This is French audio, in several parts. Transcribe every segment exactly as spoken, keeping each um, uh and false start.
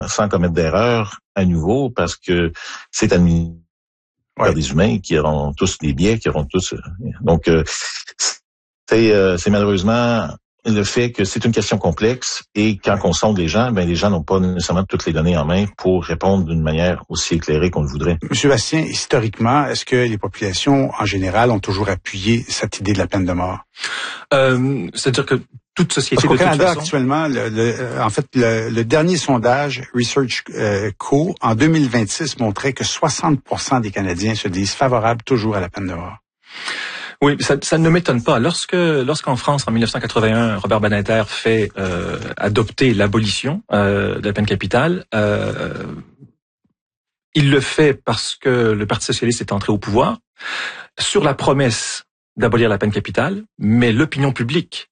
sans commettre d'erreur à nouveau, parce que c'est administré par ouais. des humains qui auront tous des biais, qui auront tous... Donc, euh, c'est, euh, c'est malheureusement le fait que c'est une question complexe et quand on sonde les gens, ben les gens n'ont pas nécessairement toutes les données en main pour répondre d'une manière aussi éclairée qu'on le voudrait. Monsieur Bastien, historiquement, est-ce que les populations en général ont toujours appuyé cette idée de la peine de mort? Euh, c'est-à-dire que toute société... Parce qu'au de toute Canada, façon... actuellement, le, le, en fait, le, le dernier sondage Research euh, Co. en deux mille vingt-six montrait que soixante pour cent des Canadiens se disent favorables toujours à la peine de mort. Oui, ça, ça ne m'étonne pas. Lorsque, lorsqu'en France, en dix-neuf cent quatre-vingt-un, Robert Badinter fait euh, adopter l'abolition euh, de la peine capitale, euh, il le fait parce que le Parti socialiste est entré au pouvoir sur la promesse d'abolir la peine capitale, mais l'opinion publique,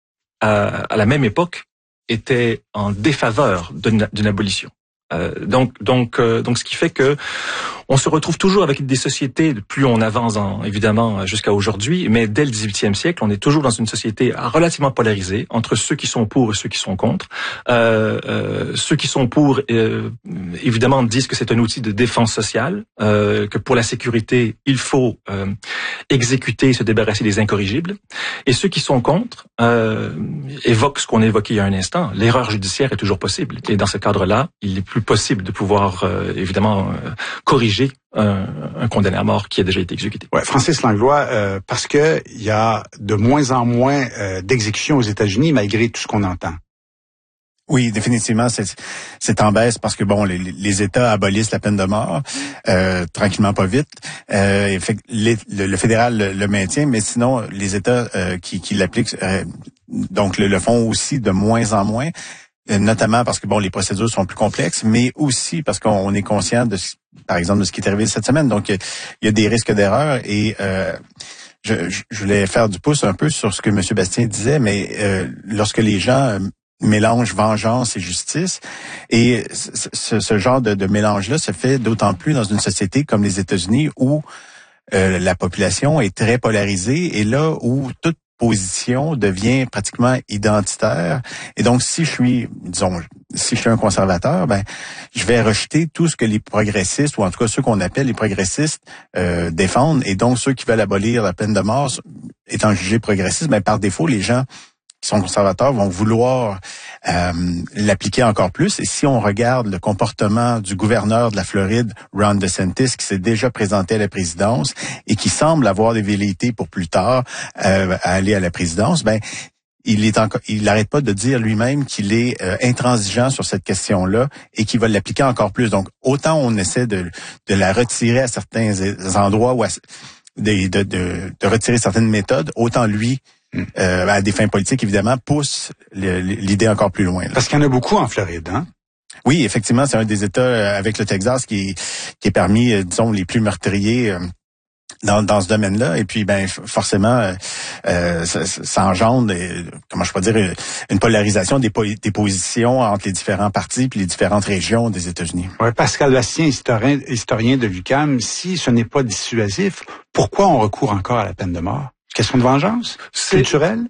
à, à la même époque, était en défaveur d'une, d'une abolition. Euh, donc, donc, euh, donc, ce qui fait que on se retrouve toujours avec des sociétés, plus on avance en, évidemment jusqu'à aujourd'hui, mais dès le dix-huitième siècle, on est toujours dans une société relativement polarisée entre ceux qui sont pour et ceux qui sont contre. Euh, euh, ceux qui sont pour, euh, évidemment, disent que c'est un outil de défense sociale, euh, que pour la sécurité, il faut euh, exécuter et se débarrasser des incorrigibles. Et ceux qui sont contre euh, évoquent ce qu'on a évoqué il y a un instant. L'erreur judiciaire est toujours possible. Et dans ce cadre-là, il est plus possible de pouvoir, euh, évidemment, euh, corriger Un, un condamné à mort qui a déjà été exécuté. Ouais, Francis Langlois, euh, parce que il y a de moins en moins euh, d'exécutions aux États-Unis malgré tout ce qu'on entend. Oui, définitivement, c'est, c'est en baisse parce que bon, les, les États abolissent la peine de mort euh, tranquillement, pas vite. Euh, fait, les, le, le fédéral le, le maintient, mais sinon les États euh, qui, qui l'appliquent, euh, donc le, le font aussi de moins en moins. Notamment parce que bon, les procédures sont plus complexes, mais aussi parce qu'on est conscient de, par exemple, de ce qui est arrivé cette semaine. Donc, il y a des risques d'erreur et euh, je, je voulais faire du pouce un peu sur ce que M. Bastien disait, mais euh, lorsque les gens mélangent vengeance et justice, et ce, ce genre de, de mélange-là se fait d'autant plus dans une société comme les États-Unis où euh, la population est très polarisée et là où toute position devient pratiquement identitaire. Et donc, si je suis, disons, si je suis un conservateur, ben, je vais rejeter tout ce que les progressistes, ou en tout cas ceux qu'on appelle les progressistes, euh, défendent. Et donc, ceux qui veulent abolir la peine de mort, étant jugés progressistes, ben, par défaut, les gens qui sont conservateurs vont vouloir euh, l'appliquer encore plus. Et si on regarde le comportement du gouverneur de la Floride, Ron DeSantis, qui s'est déjà présenté à la présidence et qui semble avoir des velléités pour plus tard euh, à aller à la présidence, ben il est encore, il n'arrête pas de dire lui-même qu'il est euh, intransigeant sur cette question-là et qu'il va l'appliquer encore plus. Donc, autant on essaie de, de la retirer à certains endroits ou à, de, de, de, de retirer certaines méthodes, autant lui, Euh, à des fins politiques, évidemment, pousse le, l'idée encore plus loin. Là. Parce qu'il y en a beaucoup en Floride, hein? Oui, effectivement, c'est un des États euh, avec le Texas qui, qui est parmi, euh, disons, les plus meurtriers euh, dans, dans ce domaine-là. Et puis, ben, forcément, euh, euh, ça, ça engendre, euh, comment je peux dire, une, une polarisation des, po- des positions entre les différents partis puis les différentes régions des États-Unis. Ouais, Pascal Bastien, historien, historien de l'U Q A M, si ce n'est pas dissuasif, pourquoi on recourt encore à la peine de mort? Question de vengeance? C'est culturelle?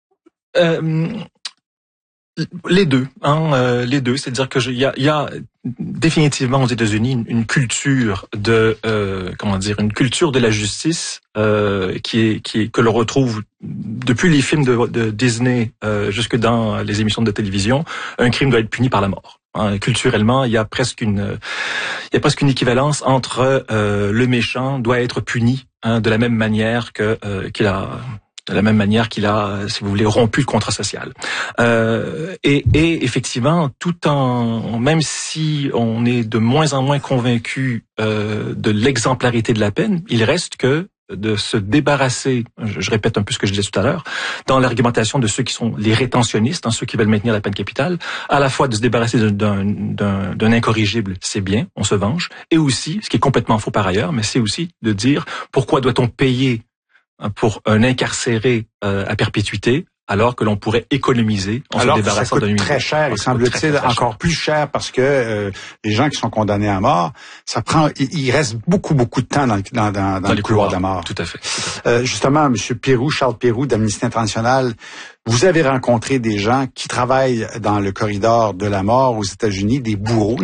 Euh, les deux, hein, euh, les deux. C'est-à-dire que il y a, y a définitivement aux États-Unis une, une culture de, euh, comment dire, une culture de la justice euh, qui est, qui est que l'on retrouve depuis les films de, de Disney euh, jusque dans les émissions de télévision. Un crime doit être puni par la mort. Hein, culturellement, il y a presque une, il y a presque une équivalence entre euh, le méchant doit être puni hein, de la même manière que euh, qu'il a, de la même manière qu'il a, si vous voulez, rompu le contrat social. Euh, et, et effectivement, tout en, même si on est de moins en moins convaincu euh, de l'exemplarité de la peine, il reste que de se débarrasser, je, je répète un peu ce que je disais tout à l'heure, dans l'argumentation de ceux qui sont les rétentionnistes, hein, ceux qui veulent maintenir la peine capitale, à la fois de se débarrasser d'un, d'un, d'un incorrigible, c'est bien, on se venge, et aussi, ce qui est complètement faux par ailleurs, mais c'est aussi de dire pourquoi doit-on payer pour un incarcéré euh, à perpétuité alors que l'on pourrait économiser en alors se débarrassant d'un Alors que ça coûte très cher, il semble-t-il encore plus cher parce que euh, les gens qui sont condamnés à mort, ça prend, il, il reste beaucoup beaucoup de temps dans, dans, dans, dans, dans le couloir de la mort. Tout à fait. Tout à fait. Euh, justement, M. Pérou, Charles Pérou d'Amnesty International, vous avez rencontré des gens qui travaillent dans le corridor de la mort aux États-Unis, des bourreaux.